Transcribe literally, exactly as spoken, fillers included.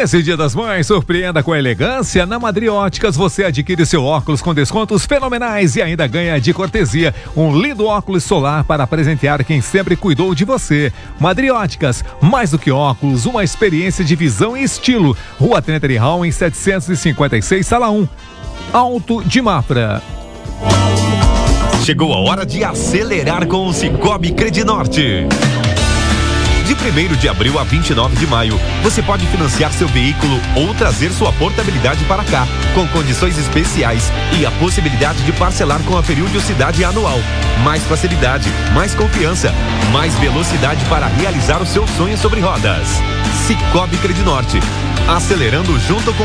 Nesse Dia das Mães, surpreenda com elegância. Na Madri Óticas você adquire seu óculos com descontos fenomenais e ainda ganha de cortesia um lindo óculos solar para presentear quem sempre cuidou de você. Madri Óticas, mais do que óculos, uma experiência de visão e estilo. Rua Trenteri Hall, em setecentos e cinquenta e seis, Sala um, Alto de Mafra. Chegou a hora de acelerar com o Cicobi Credinorte. De primeiro de abril a vinte e nove de maio, você pode financiar seu veículo ou trazer sua portabilidade para cá, com condições especiais e a possibilidade de parcelar com a periodicidade anual. Mais facilidade, mais confiança, mais velocidade para realizar o seu sonho sobre rodas. Cicobi Credinorte, acelerando junto com